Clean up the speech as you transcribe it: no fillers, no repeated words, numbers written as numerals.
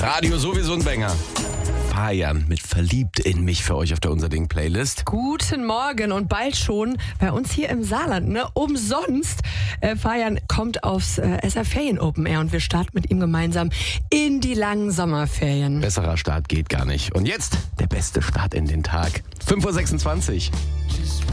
Radio sowieso ein Banger. Fajan mit Verliebt in mich für euch auf der Unser Ding Playlist. Guten Morgen und bald schon bei uns hier im Saarland, ne? Umsonst. Fajan kommt aufs SR Ferien Open Air und wir starten mit ihm gemeinsam in die langen Sommerferien. Besserer Start geht gar nicht. Und jetzt der beste Start in den Tag. 5.26 Uhr.